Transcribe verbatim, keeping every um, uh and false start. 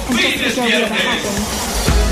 很这次就列了号灯。